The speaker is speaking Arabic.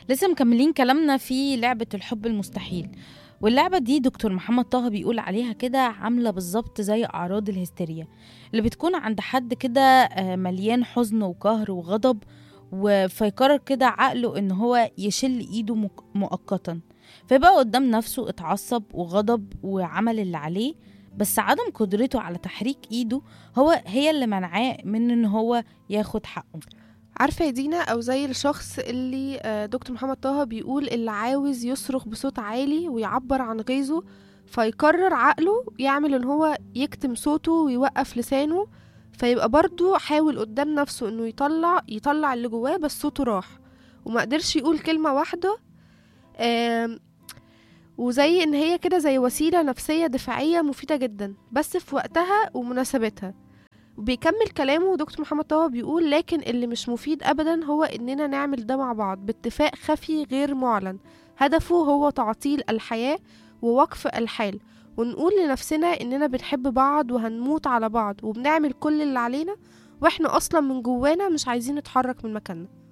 لسه مكملين كلامنا في لعبة الحب المستحيل. واللعبة دي دكتور محمد طه بيقول عليها كده عاملة بالظبط زي أعراض الهستيريا اللي بتكون عند حد كده مليان حزن وقهر وغضب. فيقرر كده عقله إن هو يشل إيده مؤقتا، فيبقى قدام نفسه اتعصب وغضب وعمل اللي عليه، بس عدم قدرته على تحريك إيده هي اللي منعاه من إن هو ياخد حقه. عارفة يا دينا، أو زي الشخص اللي دكتور محمد طه بيقول اللي عاوز يصرخ بصوت عالي ويعبر عن غيظه، فيقرر عقله يعمل ان هو يكتم صوته ويوقف لسانه، فيبقى برضو حاول قدام نفسه انه يطلع اللي جواه، بس صوته راح وما قدرش يقول كلمة واحدة. آم، وزي ان هي كده زي وسيلة نفسية دفاعية مفيدة جدا بس في وقتها ومناسبتها. وبيكمل كلامه دكتور محمد طه بيقول لكن اللي مش مفيد ابدا هو اننا نعمل ده مع بعض باتفاق خفي غير معلن، هدفه هو تعطيل الحياة ووقف الحال، ونقول لنفسنا اننا بنحب بعض وهنموت على بعض وبنعمل كل اللي علينا، واحنا اصلا من جوانا مش عايزين نتحرك من مكاننا.